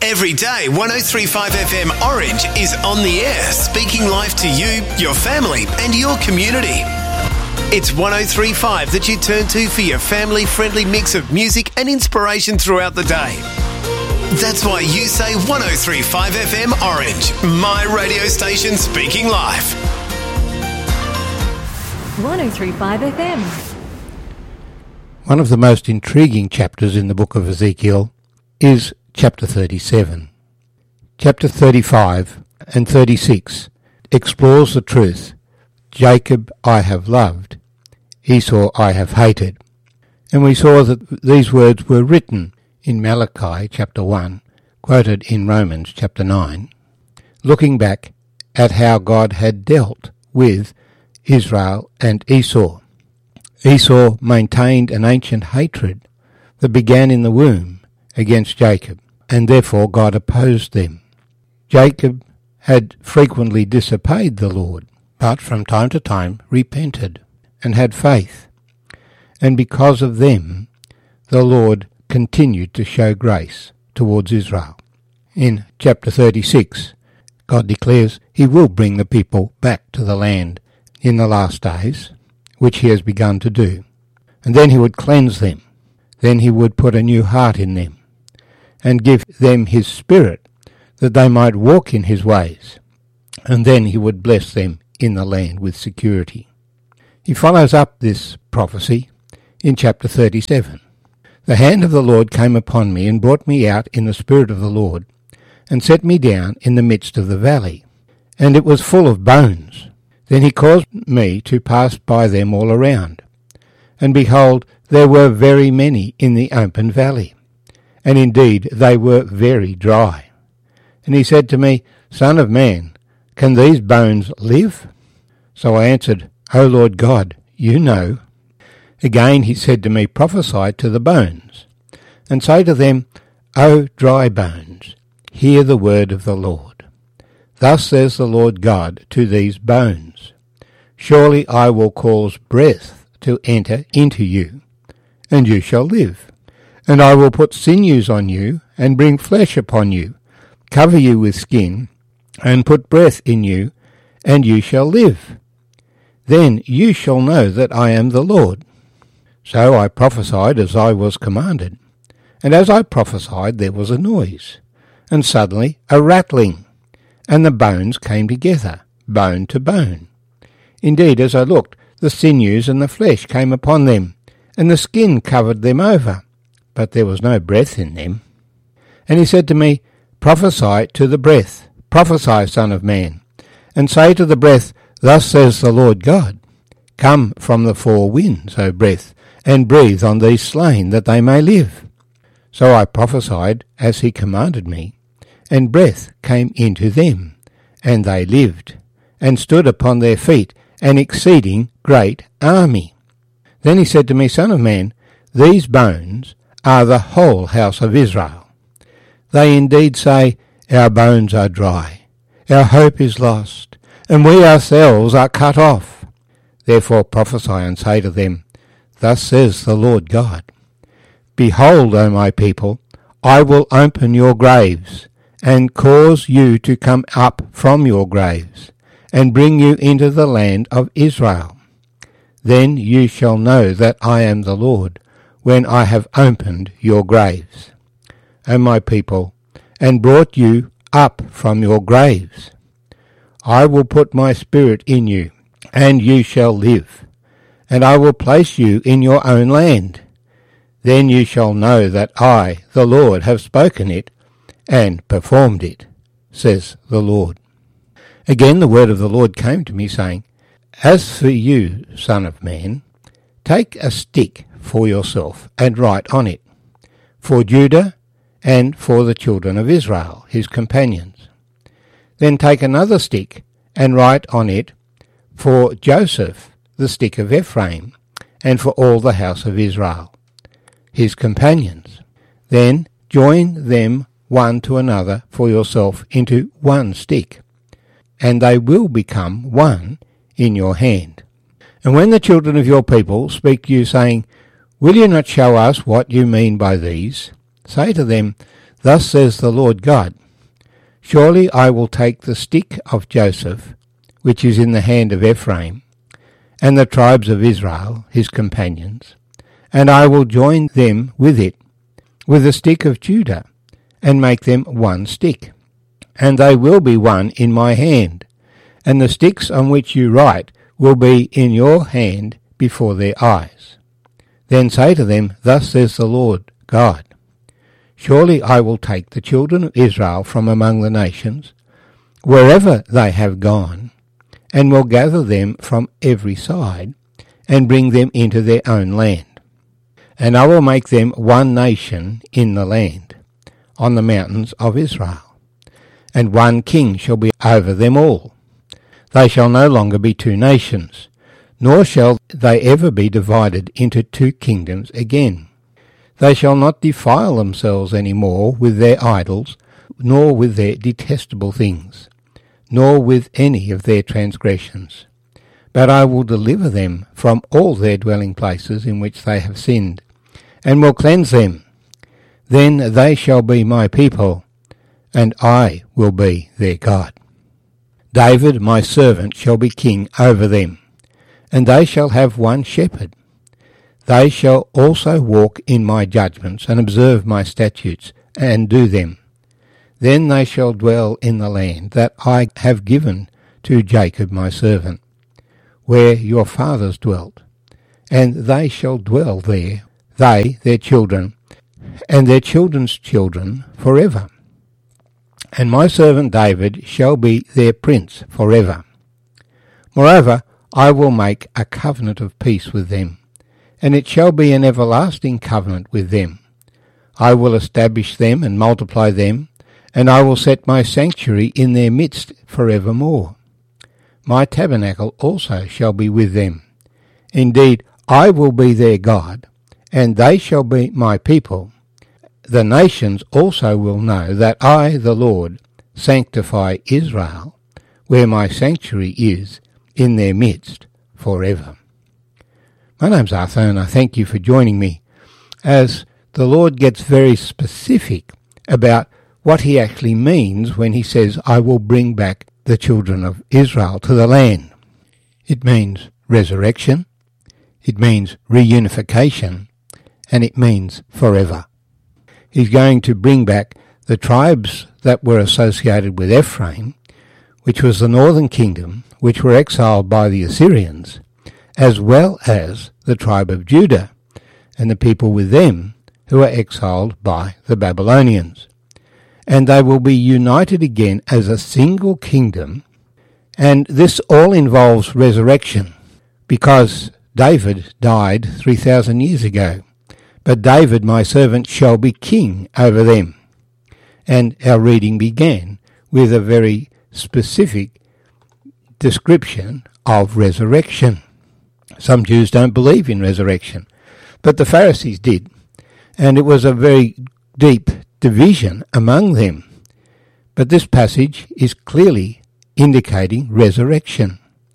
Every day, 103.5 FM Orange is on the air, speaking life to you, your family and your community. It's 103.5 that you turn to for your family-friendly mix of music and inspiration throughout the day. That's why you say 103.5 FM Orange, my radio station speaking life. 103.5 FM. One of the most intriguing chapters in the book of Ezekiel is chapter 37. Chapter 35 and 36 explores the truth. Jacob I have loved, Esau I have hated. And we saw that these words were written in Malachi chapter 1, quoted in Romans chapter 9, looking back at how God had dealt with Israel and Esau. Esau maintained an ancient hatred that began in the womb against Jacob, and therefore God opposed them. Jacob had frequently disobeyed the Lord, but from time to time repented and had faith, and because of them the Lord continued to show grace towards Israel. In chapter 36, God declares he will bring the people back to the land in the last days, which he has begun to do, and then he would cleanse them. Then he would put a new heart in them, and give them his spirit, that they might walk in his ways, and then he would bless them in the land with security. He follows up this prophecy in chapter 37. The hand of the Lord came upon me, and brought me out in the spirit of the Lord, and set me down in the midst of the valley, and it was full of bones. Then he caused me to pass by them all around, and behold, there were very many in the open valley, and indeed they were very dry. And he said to me, Son of man, can these bones live? So I answered, O Lord God, you know. Again he said to me, Prophesy to the bones, and say to them, O dry bones, hear the word of the Lord. Thus says the Lord God to these bones, Surely I will cause breath to enter into you, and you shall live. And I will put sinews on you, and bring flesh upon you, cover you with skin, and put breath in you, and you shall live. Then you shall know that I am the Lord. So I prophesied as I was commanded. And as I prophesied there was a noise, and suddenly a rattling, and the bones came together, bone to bone. Indeed, as I looked, the sinews and the flesh came upon them, and the skin covered them over, but there was no breath in them. And he said to me, Prophesy to the breath, prophesy, Son of man, and say to the breath, Thus says the Lord God, Come from the four winds, O breath, and breathe on these slain, that they may live. So I prophesied as he commanded me, and breath came into them, and they lived, and stood upon their feet, an exceeding great army. Then he said to me, Son of man, these bones are the whole house of Israel. They indeed say, Our bones are dry, our hope is lost, and we ourselves are cut off. Therefore prophesy and say to them, Thus says the Lord God, Behold, O my people, I will open your graves, and cause you to come up from your graves, and bring you into the land of Israel. Then you shall know that I am the Lord, when I have opened your graves, O my people, and brought you up from your graves. I will put my spirit in you, and you shall live, and I will place you in your own land. Then you shall know that I, the Lord, have spoken it, and performed it, says the Lord. Again the word of the Lord came to me, saying, As for you, son of man, take a stick for yourself, and write on it, for Judah and for the children of Israel, his companions. Then take another stick, and write on it, for Joseph, the stick of Ephraim, and for all the house of Israel, his companions. Then join them one to another for yourself into one stick, and they will become one in your hand. And when the children of your people speak to you, saying, Will you not show us what you mean by these? Say to them, Thus says the Lord God, Surely I will take the stick of Joseph, which is in the hand of Ephraim, and the tribes of Israel, his companions, and I will join them with it, with the stick of Judah, and make them one stick. And they will be one in my hand, and the sticks on which you write will be in your hand before their eyes. Then say to them, Thus says the Lord God, Surely I will take the children of Israel from among the nations, wherever they have gone, and will gather them from every side, and bring them into their own land. And I will make them one nation in the land, on the mountains of Israel. And one king shall be over them all. They shall no longer be two nations, nor shall they ever be divided into two kingdoms again. They shall not defile themselves any more with their idols, nor with their detestable things, nor with any of their transgressions. But I will deliver them from all their dwelling places in which they have sinned, and will cleanse them. Then they shall be my people, and I will be their God. David my servant shall be king over them, and they shall have one shepherd. They shall also walk in my judgments, and observe my statutes, and do them. Then they shall dwell in the land that I have given to Jacob my servant, where your fathers dwelt, and they shall dwell there, they, their children, and their children's children forever. And my servant David shall be their prince forever. Moreover, I will make a covenant of peace with them, and it shall be an everlasting covenant with them. I will establish them and multiply them, and I will set my sanctuary in their midst forevermore. My tabernacle also shall be with them. Indeed, I will be their God, and they shall be my people. The nations also will know that I, the Lord, sanctify Israel, where my sanctuary is, in their midst forever. My name's Arthur, and I thank you for joining me as the Lord gets very specific about what he actually means when he says, I will bring back the children of Israel to the land. It means resurrection, it means reunification, and it means forever. He's going to bring back the tribes that were associated with Ephraim, which was the northern kingdom, which were exiled by the Assyrians, as well as the tribe of Judah and the people with them who were exiled by the Babylonians. And they will be united again as a single kingdom, and this all involves resurrection, because David died 3,000 years ago. But David, my servant, shall be king over them. And our reading began with a very specific description of resurrection. Some Jews don't believe in resurrection, but the Pharisees did, and it was a very deep division among them. But this passage is clearly indicating resurrection.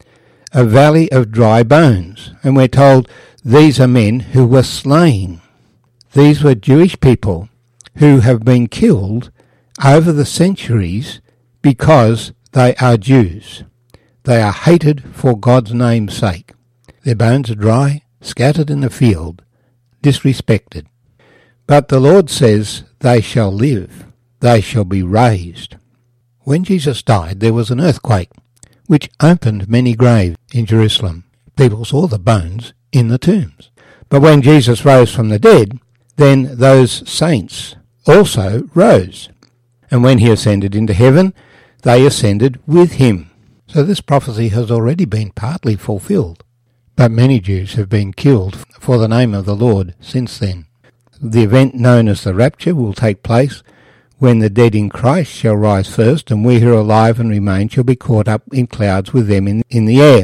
A valley of dry bones, and we're told these are men who were slain. These were Jewish people who have been killed over the centuries because they are Jews. They are hated for God's name's sake. Their bones are dry, scattered in the field, disrespected. But the Lord says they shall live, they shall be raised. When Jesus died, there was an earthquake, which opened many graves in Jerusalem. People saw the bones in the tombs. But when Jesus rose from the dead, then those saints also rose. And when he ascended into heaven, they ascended with him. So this prophecy has already been partly fulfilled. But many Jews have been killed for the name of the Lord since then. The event known as the rapture will take place when the dead in Christ shall rise first, and we who are alive and remain shall be caught up in clouds with them in the air.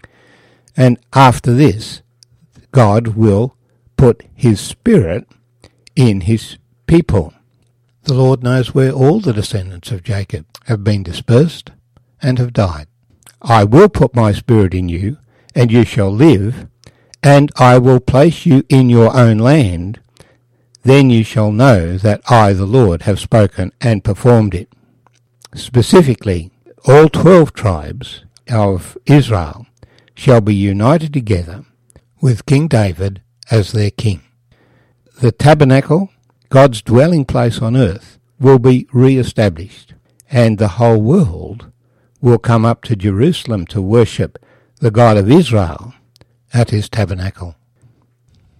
And after this, God will put his Spirit in his people. The Lord knows where all the descendants of Jacob have been dispersed and have died. I will put my Spirit in you, and you shall live, and I will place you in your own land. Then you shall know that I, the Lord, have spoken and performed it. Specifically, all 12 tribes of Israel shall be united together with King David as their king. The tabernacle, God's dwelling place on earth, will be re-established, and the whole world will come up to Jerusalem to worship the God of Israel at his tabernacle.